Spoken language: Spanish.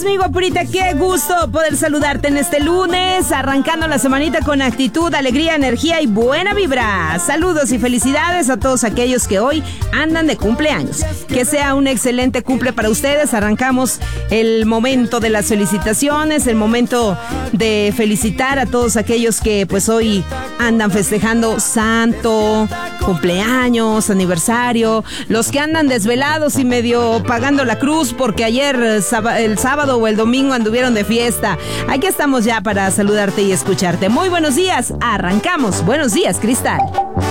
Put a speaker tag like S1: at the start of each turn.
S1: mi guapurita? Qué gusto poder saludarte en este lunes, arrancando la semanita con actitud, alegría, energía y buena vibra. Saludos y felicidades a todos aquellos que hoy andan de cumpleaños. Que sea un excelente cumple para ustedes. Arrancamos el momento de las felicitaciones, el momento de felicitar a todos aquellos que pues hoy andan festejando santo, cumpleaños, aniversario, los que andan desvelados y medio pagando la cruz porque ayer el sábado o el domingo anduvieron de fiesta. Aquí estamos ya para saludarte y escucharte. Muy buenos días, arrancamos. Buenos días, Cristal.